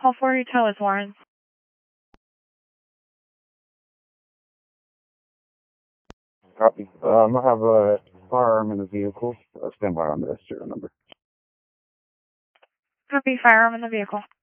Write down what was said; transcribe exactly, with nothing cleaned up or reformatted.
Call for your tow is Lawrence. Copy. Um, I have a firearm in the vehicle. Uh, stand by on the serial number. Copy, firearm in the vehicle.